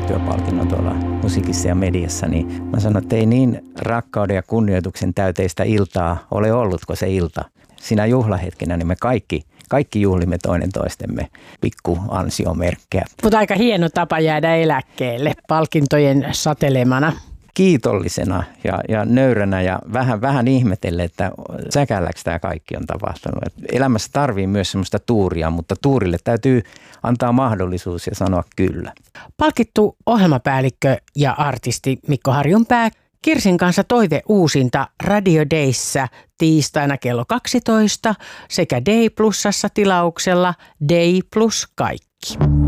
yhteistyöpalkinnon tuolla musiikissa ja mediassa, niin mä sanon, että ei niin rakkauden ja kunnioituksen täyteistä iltaa ole ollut kuin se ilta. Siinä juhlahetkenä niin me kaikki juhlimme toinen toistemme pikku ansiomerkkejä. Mutta aika hieno tapa jäädä eläkkeelle palkintojen satelemana. Kiitollisena ja nöyränä ja vähän ihmetelle, että säkälläksi tämä kaikki on tapahtunut. Elämässä tarvii myös semmoista tuuria, mutta tuurille täytyy antaa mahdollisuus ja sanoa kyllä. Palkittu ohjelmapäällikkö ja artisti Mikko Harjunpää Kirsin kanssa toiveuusinta Radio Dayssä tiistaina kello 12 sekä Day Plusassa tilauksella Day Plus kaikki.